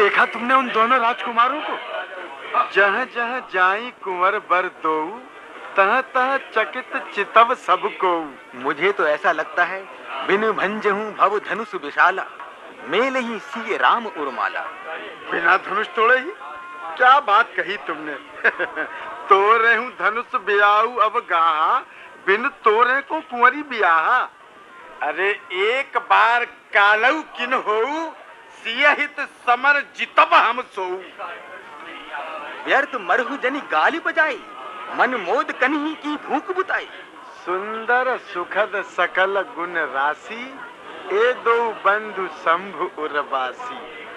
देखा तुमने उन दोनों राजकुमारों को? जहाँ जहाँ जाई कुंवर बर दोऊ, तह तह चकित चितव सब को। मुझे तो ऐसा लगता है बिन भंजहूं भव धनुष विशाला, मेल ही सी राम उर्माला। बिना धनुष तोड़े ही? क्या बात कही तुमने। तोरे हूँ धनुष ब्याऊ अब गाहा, बिन तोरे को कुंवरी ब्याहा। अरे एक बार कालऊ किन होऊ, सियहित समर जितब हम सोऊ। व्यर्थ मरहु जनि गाली बजाई, मन मोद कन्ही की भूख बुताई। सुंदर सुखद सकल गुण राशि, ए दो बंधु शंभु उर्वासी।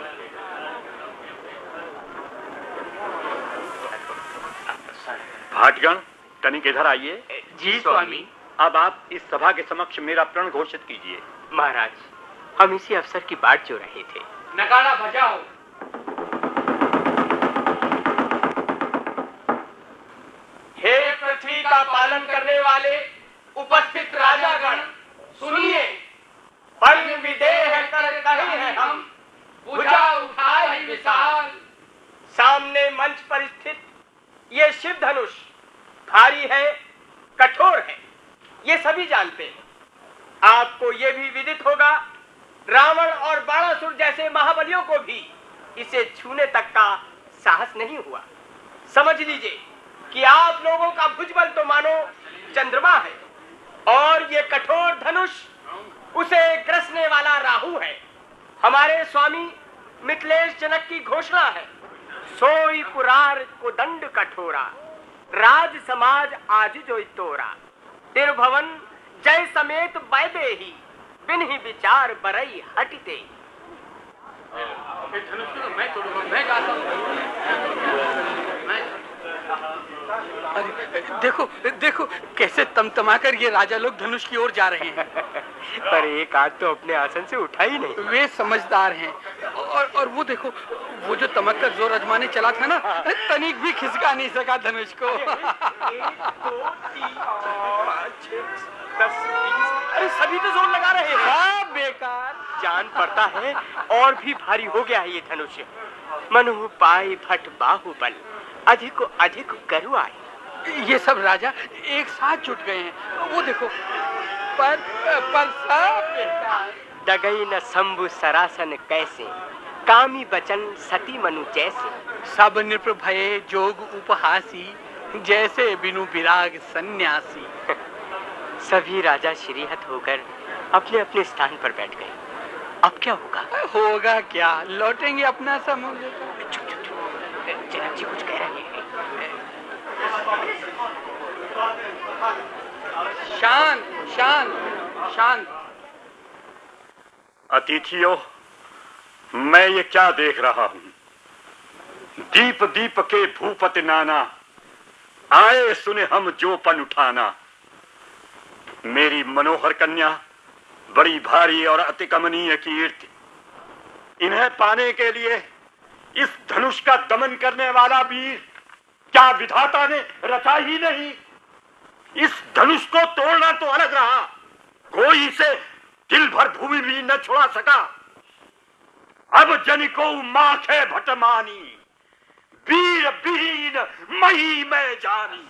भाटगण, तनिक इधर आइए। जी स्वामी। अब आप इस सभा के समक्ष मेरा प्रण घोषित कीजिए। महाराज, हम इसी अवसर की बाट जो रहे थे। नगाड़ा बजाओ। हे पृथ्वी का पालन करने वाले उपस्थित राजागण, सुनिए। बल विदेह कर कहे हैं हम, भुजा उठाए विशाल। सामने मंच पर स्थित ये शिव धनुष भारी है, कठोर है, ये सभी जानते हैं। आपको ये भी विदित होगा, रावण और बाणासुर जैसे महाबलियों को भी इसे छूने तक का साहस नहीं हुआ। समझ लीजिए कि आप लोगों का भुजबल तो मानो चंद्रमा है, और ये कठोर धनुष उसे ग्रसने वाला राहु है। हमारे स्वामी मिथिलेश जनक की घोषणा है, सोई पुरार को दंड कठोरा, राज समाज आज जो तोरा। तिरुभवन जय समेत बैदे ही, बिन ही विचार बरई हटते। मैं तोड़ूंगा, मैं जाता हूँ। अरे देखो देखो कैसे तमतमाकर ये राजा लोग धनुष की ओर जा रहे हैं। पर एक आध तो अपने आसन से उठा ही नहीं। वे समझदार हैं। और वो देखो, वो जो तमक कर जोर अजमाने चला था ना, तनिक भी खिसका नहीं सका धनुष को। 1 2 3 5 6 10 20, अरे सभी तो जोर लगा रहे हैं। हाँ, बेकार। जान पड़ता है और भी भारी हो गया है ये धनुष। मनु पाई फट बाहुबल, अधिक अधिक करु आए। ये सब राजा एक साथ जुट गए हैं। वो देखो, पर सब बेकार। डगई न शंभु सरासन कैसे, कामी बचन सती मनु जैसे। सब नृप भये जोग उपहासी, जैसे बिनु विराग सन्यासी। सभी राजा श्रीहत होकर अपने अपने स्थान पर बैठ गए। अब क्या होगा? होगा क्या, लौटेंगे अपना समुद्र। जनक जी कुछ कह रहे हैं। शांत शांत शांत। अतिथियों, मैं ये क्या देख रहा हूँ? दीप दीप के भूपति नाना, आए सुने हम जोपन उठाना। मेरी मनोहर कन्या बड़ी भारी और अति कमनीय कीर्ति, इन्हें पाने के लिए इस धनुष का दमन करने वाला वीर क्या विधाता ने रचा ही नहीं? इस धनुष को तोड़ना तो अलग रहा, कोई इसे दिल भर भूमि भी न छुड़ा सका। अब जनिको माखे भटमानी, वीर बीन मही में जानी।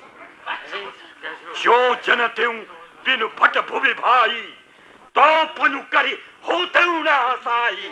जो जनते बिनु भट भुवि भाई, तो पनु करी होते न हसाई।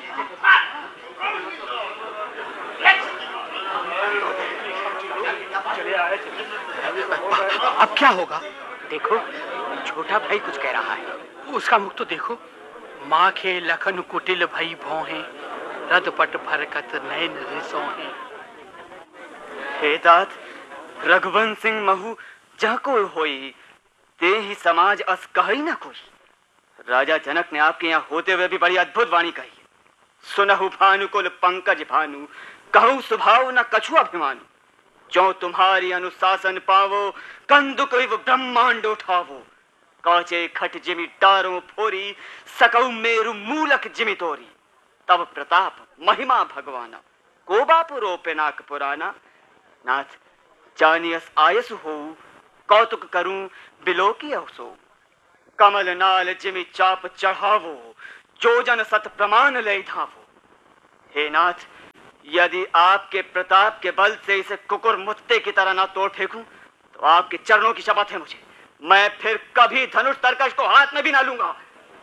अब क्या होगा? देखो, छोटा भाई कुछ कह रहा है। उसका मुख तो देखो। माँ के लखन कुटिल भई भौं, रदपट फरकत नयन रिसों हैं। हे तात, रघुवंश सिंह महु जह कोई होई, ते ही समाज अस कही न कोई। राजा जनक ने आपके यहाँ होते हुए भी बड़ी अद्भुत वाणी कही। सुनहु भानुकुल पंकज भानु, कहूँ स्वभाव न कछु अभिमानु। जो तुम्हारी अनुशासन पावो, कंदुक विव ब्रह्मांड उठावो। काचे खट जिमि टारों फोरी, सकऊ मेरु मूलक जिमि तोरी। तब प्रताप महिमा भगवाना, को बापु रोपेनाक पुराना। नाथ जानियस आयसु हो, कौतुक करूं बिलोकी अवसो। कमल नाल जिमि चाप चढ़ावो, जो जन सत प्रमाण ले धावो। हे नाथ, यदि आपके प्रताप के बल से इसे कुकुर मुत्ते की तरह ना तोड़ फेंकूं तो आपके चरणों की शपथ है मुझे, मैं फिर कभी धनुष तरकश को हाथ में भी ना लूंगा।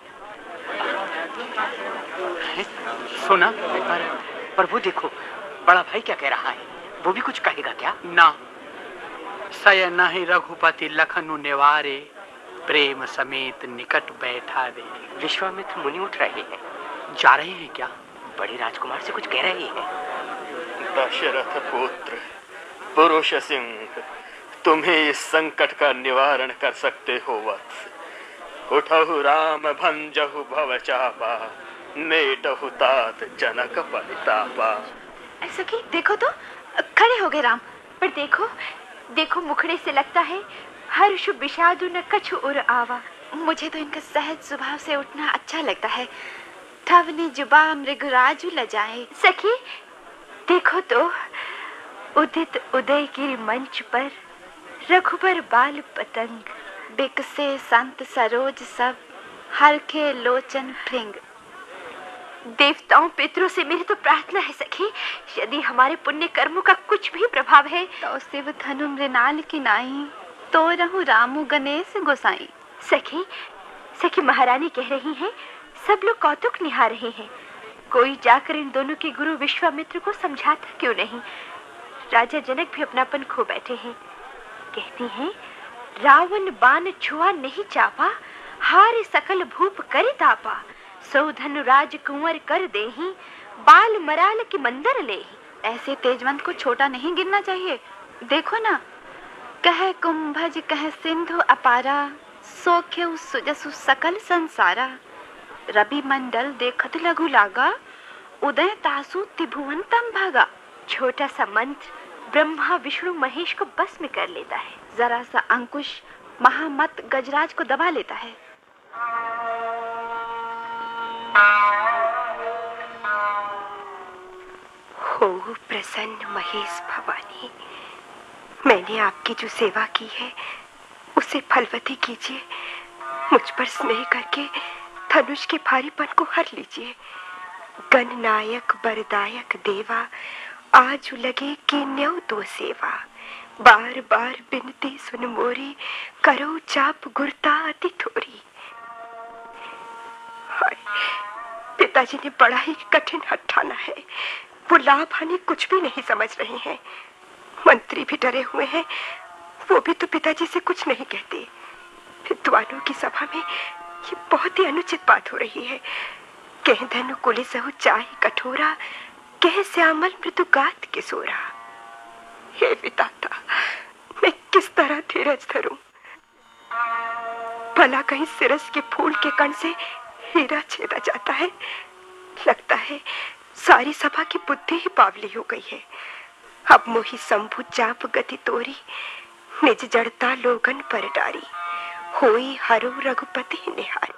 सुना? पर वो देखो, बड़ा भाई क्या कह रहा है, वो भी कुछ कहेगा क्या? ना, सय नहीं रघुपति लखनु निवारे, प्रेम समेत निकट बैठा रे। विश्वामित्र मुनि उठ रहे हैं। जा रहे हैं क्या? बड़े राजकुमार से कुछ कह रहे हैं। दशरथ पुत्र पुरुष सिंह, तुम्हें इस संकट का निवारण कर सकते हो वत्स। उठहु राम भंजहु भव चापा, नेटहु तात जनक परितापा। ऐसा कि देखो तो, खड़े हो गए राम। पर देखो देखो, मुखड़े से लगता है हर्ष विषादु न कछु उर आवा। मुझे तो इनका सहज स्वभाव से उठना अच्छा लगता है। ठवनी जुबा मृगराजु लजाए। सखी देखो तो, उदित उदय गिरि मंच पर रघुबर बाल पतंग, बिकसे संत सरोज सब, हरखे लोचन भृंग। देवताओं पितरों से मेरी तो प्रार्थना है सखी, यदि हमारे पुण्य कर्मों का कुछ भी प्रभाव है तो शिव धनु मृणाल की नाई, तो रहूं रामू गणेश गोसाई। सखी सखी महारानी कह रही हैं, सब लोग कौतुक निहार रहे हैं। कोई जाकर इन दोनों के गुरु विश्वामित्र को समझाता क्यों नहीं? राजा जनक भी अपनापन खो बैठे हैं। कहती हैं, रावण बाण छुआ नहीं चापा, हारे सकल भूप करे तापा। सौ धनुराज कुंवर कर देही, बाल मराल की मंदर ले। ऐसे तेजवंत को छोटा नहीं गिनना चाहिए। देखो ना, कह कुंभज कह सिंधु अपारा, सोख्यु सुजसु सकल संसारा। रवि मंडल देखत लघु लागा, उदय तासु त्रिभुवन तम भागा। छोटा सा मंत्र ब्रह्मा विष्णु महेश को बस में कर लेता है। जरा सा अंकुश महामत गजराज को दबा लेता है। हो प्रसन्न महेश भवानी, मैंने आपकी जो सेवा की है उसे फलवती कीजिए। मुझ पर स्नेह करके धनुष के भारीपन को हर लीजिए। गणनायक बरदायक देवा, आज लगे कि न्यौ दो सेवा। बार बार बिनती सुन मोरी, करो चाप गुरता अति थोरी। पिताजी ने बड़ा ही कठिन हठ ठाना है। वो लाभ हानि कुछ भी नहीं समझ रहे हैं। मंत्री भी डरे हुए हैं, वो भी तो पिताजी से कुछ नहीं कहते। विद्वानों की सभा में ये बहुत ही अनुचित बात हो रही है। कह धनु कुलिसहु चाहि कठोरा, कह श्यामल मृदुगात किशोरा। हे विधाता, मैं किस तरह धीरज धरूं? भला कहीं सिरस के फूल के कण से हीरा छेदा जाता है। लगता है सारी सभा की बुद्धि ही बावली हो गई है। अब मोहि शंभु चाप गति तोरी, निज जड़ता लोगन पर डारी। होई हरो रघुपति निहारी।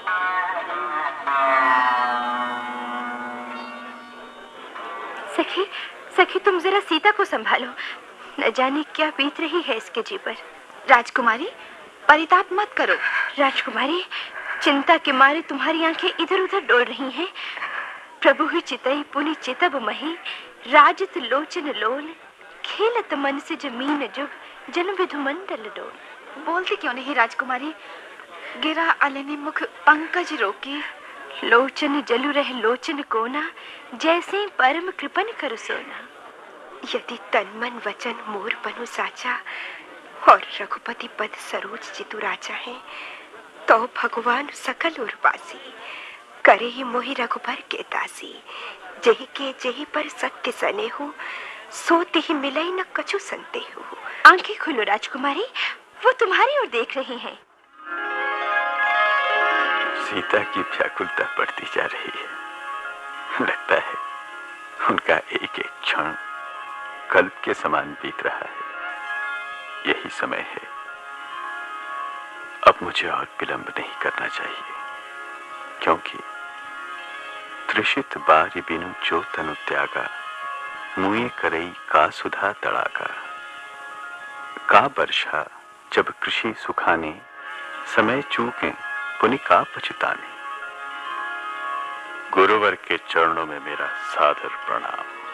सखी सखी, तुम जरा सीता को संभालो, न जाने क्या बीत रही है इसके जी पर। राजकुमारी, परिताप मत करो। राजकुमारी, चिंता के मारे तुम्हारी आंखें इधर उधर डोल रही हैं। प्रभु ही चितई पुनि चितब मही, राजत लोचन लोल, खेलत मन से जमीन जुग, जन विधु मंडल डोल। बोलती क्यों नहीं राजकुमारी? गिरा अलनि मुख पंकज रोकी, लोचन जलु रह लोचन कोना, जैसे परम कृपन कर सोना। यदि तन मन वचन मोर बनु साचा, और रघुपति पद सरोज जितु राजा है, तो भगवान सकल उर्वासी। करे ही मोहि रघुबर के दासी, जेहि के जेहि पर सत्य सने हो, सोते ही मिलई न कछु संते हो। आंखें खोलो राजकुमारी, वो तुम्हारी ओर देख रही हैं। सीता की व्याकुलता बढ़ती जा रही है। लगता है उनका एक एक क्षण कल्प के समान बीत रहा है। यही समय है, अब मुझे और विलंब नहीं करना चाहिए, क्योंकि त्रिषित बारी बिनु जो तनु त्यागा, मुए करई का सुधा तड़ाका। का वर्षा जब कृषि सुखाने, समय चूके पुनि का पछताने। गुरुवर के चरणों में मेरा सादर प्रणाम।